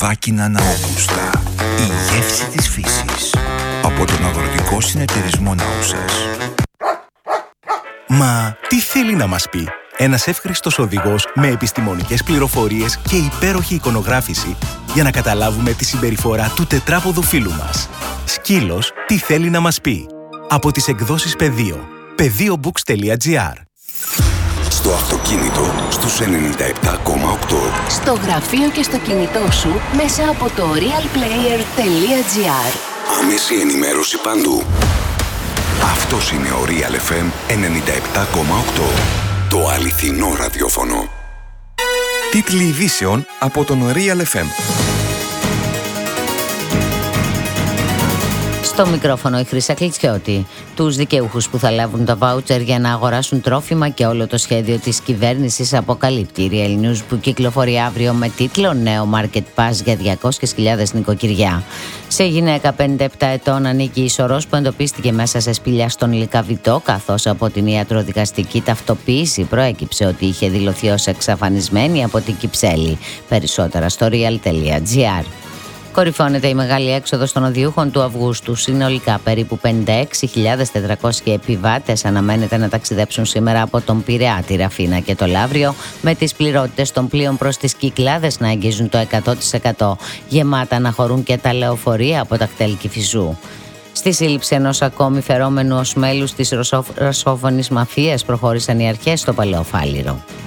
Καρπόθακινα Ναόγουστα. Η γεύση της φύσης. Από τον Αγροτικό Συνεταιρισμό Ναούσας. Μα τι θέλει να μας πει? Ένας εύχριστος οδηγός με επιστημονικές πληροφορίες και υπέροχη εικονογράφηση για να καταλάβουμε τη συμπεριφορά του τετράποδου φίλου μας. Σκύλος, τι θέλει να μας πει? Από τις εκδόσεις Πεδίο. PedioBooks.gr. Στο αυτοκίνητο στους 97,8. Στο γραφείο και στο κινητό σου μέσα από το realplayer.gr. Άμεση ενημέρωση παντού. Αυτός είναι ο Real FM 97,8. Το αληθινό ραδιόφωνο. Τίτλοι ειδήσεων από τον Real FM. Στο μικρόφωνο η Χρύσα Κλιτσιώτη. Τους δικαιούχους που θα λάβουν τα βάουτσερ για να αγοράσουν τρόφιμα και όλο το σχέδιο της κυβέρνησης αποκαλύπτει η Real News, που κυκλοφορεί αύριο με τίτλο «Νέο Market Pass για 200.000 νοικοκυριά». Σε γυναίκα 57 ετών ανήκει η Σωρός, που εντοπίστηκε μέσα σε σπηλιά στον Λυκαβητό, καθώς από την ιατροδικαστική ταυτοποίηση προέκυψε ότι είχε δηλωθεί ως εξαφανισμένη από την Κυψέλη. Περισσότερα στο real.gr. Κορυφώνεται η μεγάλη έξοδος των οδηούχων του Αυγούστου. Συνολικά περίπου 56.400 επιβάτες αναμένεται να ταξιδέψουν σήμερα από τον Πειραιά, τη Ραφίνα και το Λαύριο, με τις πληρότητες των πλοίων προς τις Κυκλάδες να αγγίζουν το 100%. Γεμάτα να χωρούν και τα λεωφορεία από τα κτέλ Κηφισού. Στη σύλληψη ενός ακόμη φερόμενου ως μέλους της ρωσόφωνης μαφίας προχώρησαν οι αρχές στο Παλαιό Φάληρο.